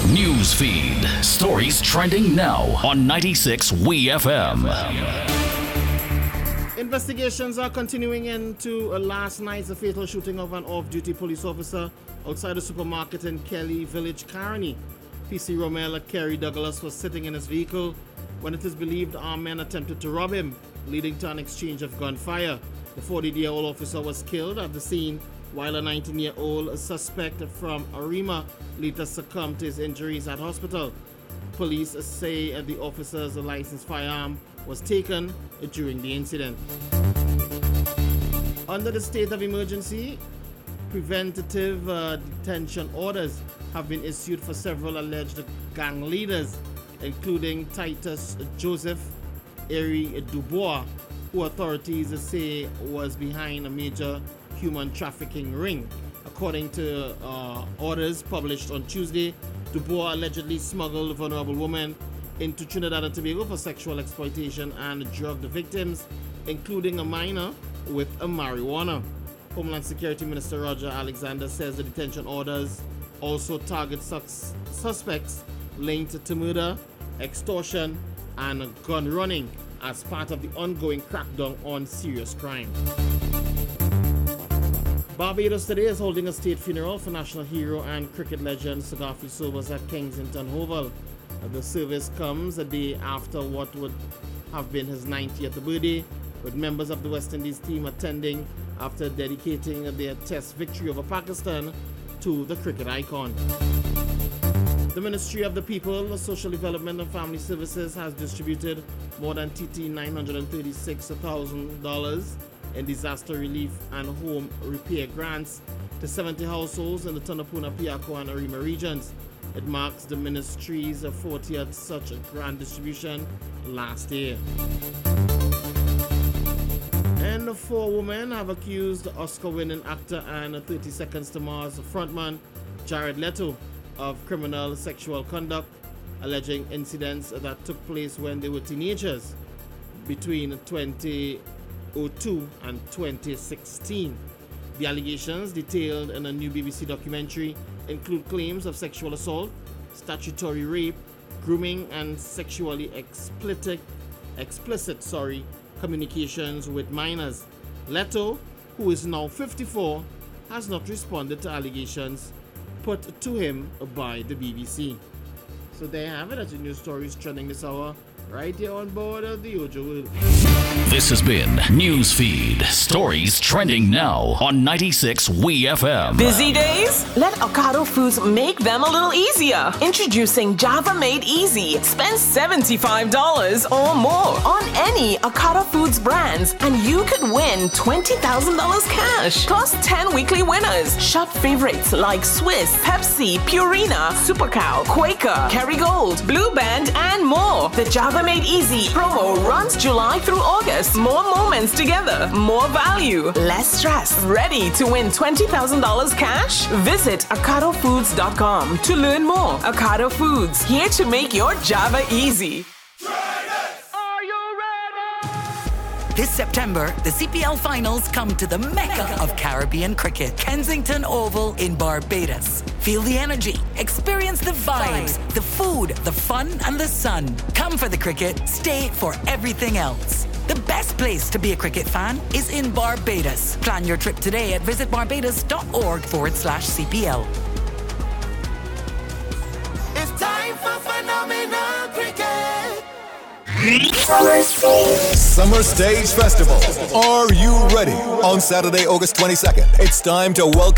News feed. Stories trending now on 96 WeFM. Investigations are continuing into last night's fatal shooting of an off-duty police officer outside a supermarket in Kelly Village, Caroni. PC Romel Kerry Douglas was sitting in his vehicle when it is believed armed men attempted to rob him, leading to an exchange of gunfire. The 40-year-old officer was killed at the scene, while a 19-year-old suspect from Arima later succumbed to his injuries at hospital. Police say the officer's licensed firearm was taken during the incident. Under the state of emergency, preventative detention orders have been issued for several alleged gang leaders, including Titus Joseph Eri Dubois, who authorities say was behind a major human trafficking ring. According to orders published on Tuesday, Dubois allegedly smuggled a vulnerable woman into Trinidad and Tobago for sexual exploitation and drugged victims, including a minor, with a marijuana. Homeland Security Minister Roger Alexander says the detention orders also target suspects linked to murder, extortion, and gun running as part of the ongoing crackdown on serious crime. Barbados today is holding a state funeral for national hero and cricket legend Sir Garfield Sobers at Kensington Oval. The service comes a day after what would have been his 90th birthday, with members of the West Indies team attending after dedicating their test victory over Pakistan to the cricket icon. The Ministry of the People, Social Development and Family Services has distributed more than $936,000 in disaster relief and home repair grants to 70 households in the Tanapuna, Piako and Arima regions. It marks the ministry's 40th such grant distribution last year. And 4 women have accused Oscar-winning actor and 30 Seconds to Mars frontman Jared Leto of criminal sexual conduct, alleging incidents that took place when they were teenagers between 2002 and 2016. The allegations, detailed in a new BBC documentary, include claims of sexual assault, statutory rape, grooming, and sexually explicit communications with minors. Leto, who is now 54, has not responded to allegations put to him by the BBC. So there you have it. That's your news stories trending this hour, right here on board of the Ojo World. This has been Newsfeed. Stories trending now on 96 WeFM. Busy days? Let Ocado Foods make them a little easier. Introducing Java Made Easy. Spend $75 or more on any Ocado Foods brands and you could win $20,000 cash. Plus 10 weekly winners. Shop favorites like Swiss, Pepsi, Purina, Super Cow, Quaker, Kerrygold, Blue Band, and more. The Java Made Easy promo runs July through August. More moments together, more value, less stress. Ready to win $20,000 cash? Visit OcadoFoods.com to learn more. Ocado Foods, here to make your Java easy. Are you ready? This September, the CPL finals come to the Mecca of Caribbean cricket, Kensington Oval in Barbados. Feel the energy, experience the vibes, the food, the fun, and the sun. Come for the cricket, stay for everything else. The best place to be a cricket fan is in Barbados. Plan your trip today at visitbarbados.org/CPL. It's time for phenomenal cricket. Summer Stage Festival. Are you ready? On Saturday, August 22nd, it's time to welcome